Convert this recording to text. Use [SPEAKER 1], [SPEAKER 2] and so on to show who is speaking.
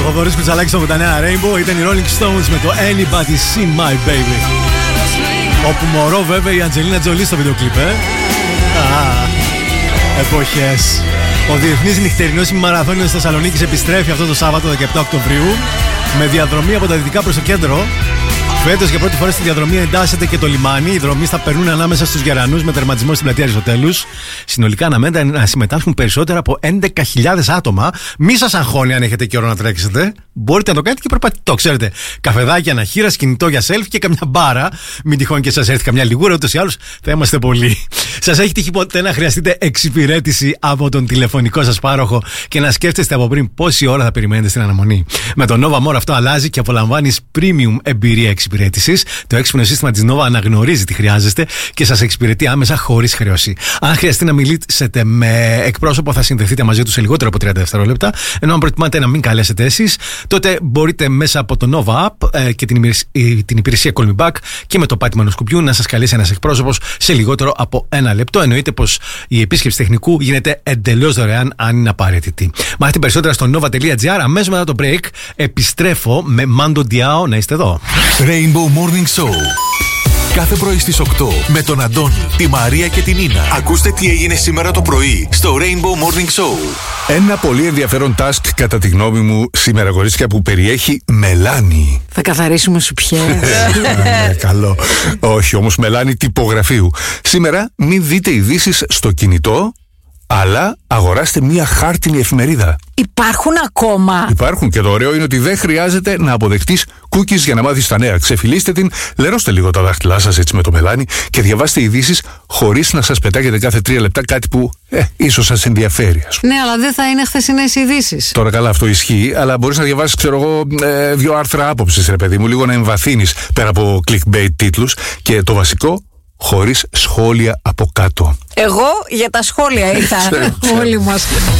[SPEAKER 1] Θοδωρής Κουτσαλάκης στο 89 Rainbow. Ήταν οι Rolling Stones με το Anybody See My Baby. Όπου μωρό βέβαια η Αντζελίνα Τζολί στο βίντεο κλιπ. Εποχές. Ο Διεθνής Νυχτερινός Μαραθώνιος της Θεσσαλονίκης επιστρέφει αυτό το Σάββατο 17 Οκτωβρίου με διαδρομή από τα δυτικά προς το κέντρο. Φέτος για πρώτη φορά στη διαδρομή εντάσσεται και το λιμάνι. Οι δρομείς θα περνούν ανάμεσα στους Γερανούς με τερματισμό στην πλατεία Αριστοτέλους. Συνολικά αναμένεται να συμμετάσχουν περισσότερα από 11.000 άτομα. Μη σας αγχώνει αν έχετε καιρό να τρέξετε. Μπορείτε να το κάνετε και προπατητό, ξέρετε. Καφεδάκι αναχείρας, κινητό για selfie και καμιά μπάρα. Μην τυχόν και σας έρθει καμιά λιγούρα, ούτως ή άλλως θα είμαστε πολλοί. Σας έχει τύχει ποτέ να χρειαστείτε εξυπηρέτηση από τον τηλεφωνικό σας πάροχο και να σκέφτεστε από πριν πόση ώρα θα περιμένετε στην αναμονή? Με το Nova More αυτό αλλάζει και απολαμβάνεις premium εμπειρία εξυπηρέτησης. Το έξυπνο σύστημα της Nova αναγνωρίζει τι χρειάζεστε και σας εξυπηρετεί άμεσα χωρίς χρέωση. Αν χρειαστεί να μιλήσετε με εκπρόσωπο, θα συνδεθείτε μαζί του σε λιγότερο από 30 δευτερόλεπτα. Ενώ αν προτιμάτε να μην καλέσετε εσείς, τότε μπορείτε μέσα από το Nova App και την υπηρεσία Call Me Back και με το πάτημα ενός κουμπιού να σας καλέσει ένας εκπρόσωπος σε λιγότερο από 1 λεπτό. Εννοείται πως η επίσκεψη τεχνικού γίνεται εντελώς δωρεάν αν είναι απαραίτητη. Μάθετε περισσότερα στο nova.gr. Αμέσως μετά το break επιστρέφω με Mando Diao. Να είστε εδώ.
[SPEAKER 2] Rainbow Morning Show. Κάθε πρωί στις 8 με τον Αντώνη, τη Μαρία και την Νίνα. Ακούστε τι έγινε σήμερα το πρωί στο Rainbow Morning Show. Ένα πολύ ενδιαφέρον task κατά τη γνώμη μου σήμερα, κορίτσια, που περιέχει μελάνι.
[SPEAKER 3] Θα καθαρίσουμε σουπιές.
[SPEAKER 2] Καλό. Όχι όμως μελάνι τυπογραφείου. Σήμερα μην δείτε ειδήσεις στο κινητό, αλλά αγοράστε μία χάρτινη εφημερίδα.
[SPEAKER 3] Υπάρχουν ακόμα.
[SPEAKER 2] Υπάρχουν, και το ωραίο είναι ότι δεν χρειάζεται να αποδεχτείς cookies για να μάθεις τα νέα. Ξεφυλίστε την, λερώστε λίγο τα δάχτυλά σας έτσι με το μελάνι και διαβάστε ειδήσεις χωρίς να σας πετάγετε κάθε 3 λεπτά κάτι που ίσως σας ενδιαφέρει.
[SPEAKER 3] Ναι, αλλά δεν θα είναι χθεσινές ειδήσεις.
[SPEAKER 2] Τώρα καλά, αυτό ισχύει, αλλά μπορείς να διαβάσεις, ξέρω εγώ, 2 άρθρα άποψης, ρε παιδί μου, λίγο να εμβαθύνεις πέρα από clickbait τίτλους και το βασικό, χωρίς σχόλια από κάτω.
[SPEAKER 3] Εγώ για τα σχόλια ήρθα. Όλοι μας.